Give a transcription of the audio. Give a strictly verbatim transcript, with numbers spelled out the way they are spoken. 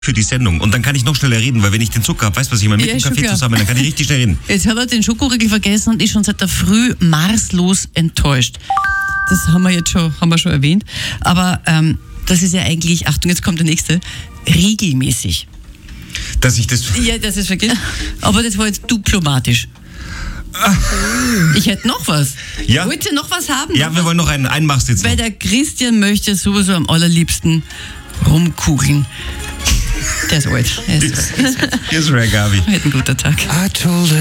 für die Sendung. Und dann kann ich noch schneller reden, weil wenn ich den Zucker habe, weißt du was ich meine, mit Ja, dem ist schon Kaffee klar. zusammen, dann kann ich richtig schnell reden. Jetzt hat er den Schokoriegel vergessen und ist schon seit der Früh maßlos enttäuscht. Das haben wir jetzt schon, haben wir schon erwähnt. Aber ähm, das ist ja eigentlich, Achtung, jetzt kommt der nächste, regelmäßig. Dass ich das... Ja, das ist vergessen. Aber das war jetzt diplomatisch. Ich hätte noch was. Ja. Wollt ihr noch was haben? Ja, noch wir was? wollen noch einen, einen machst jetzt Weil noch. der Christian möchte sowieso am allerliebsten rumkugeln. Der ist alt. Er ist, Hier ist Ray Garvey. heute ein guter Tag. I told her